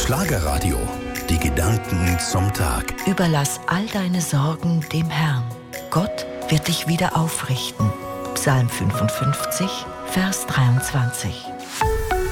Schlagerradio. Die Gedanken zum Tag. Überlass all deine Sorgen dem Herrn. Gott wird dich wieder aufrichten. Psalm 55, Vers 23.